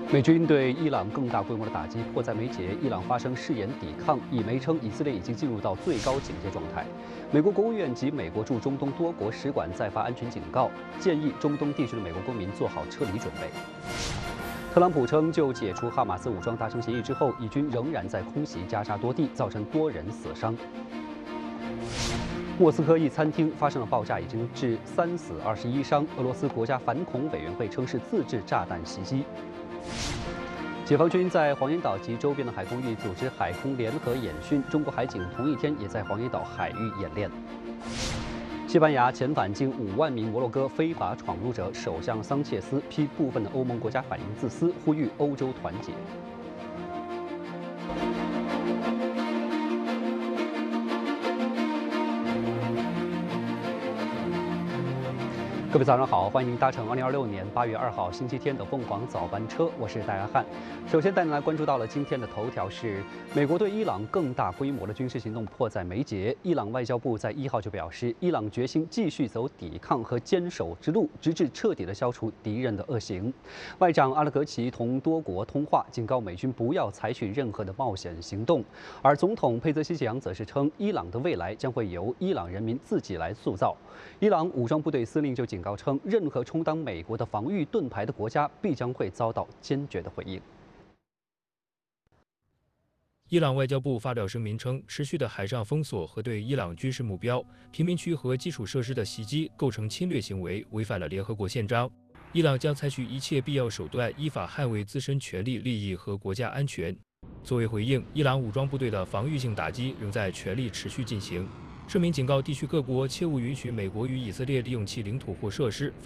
美军对伊朗更大规模的打击迫在眉睫，伊朗发生誓言抵抗，以媒称以色列已经进入到最高警戒状态。美国国务院及美国驻中东多国使馆再发安全警告，建议中东地区的美国公民做好撤离准备。特朗普称，就解除哈马斯武装达成协议之后，以军仍然在空袭加沙多地，造成多人死伤。莫斯科一餐厅发生了爆炸，已经致3死21伤。俄罗斯国家反恐委员会称是自制炸弹袭击。解放军在黄岩岛及周边的海空域组织海空联合演训，中国海警同一天也在黄岩岛海域演练。西班牙遣返近5万名摩洛哥非法闯入者，首相桑切斯批部分的欧盟国家反应自私，呼吁欧洲团结。各位早上好，欢迎您搭乘2026年8月2号星期天的凤凰早班车，我是戴安汉。首先带您来关注到了今天的头条是，美国对伊朗更大规模的军事行动迫在眉睫。伊朗外交部在1号就表示，伊朗决心继续走抵抗和坚守之路，直至彻底的消除敌人的恶行。外长阿勒格齐同多国通话，警告美军不要采取任何的冒险行动。而总统佩泽西扬则是称，伊朗的未来将会由伊朗人民自己来塑造。伊朗武装部队司令就警告称，任何充当美国的防御盾牌的国家必将会遭到坚决的回应。 伊朗外交部发表声明称，持续的海上封锁和对伊朗军事目标、平民区和基础设施的袭击构成侵略行为，违反了联合国宪章。伊朗将采取一切必要手段，依法捍卫自身权利、利益和国家安全。作为回应，伊朗武装部队的防御性打击仍在全力持续进行。声明警告地区各国切勿允许美国与以色列利用其领土或设施